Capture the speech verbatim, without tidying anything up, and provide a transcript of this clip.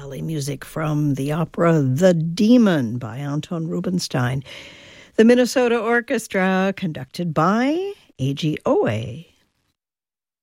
ballet music from the opera The Demon by Anton Rubinstein. The Minnesota Orchestra, conducted by A G Owe.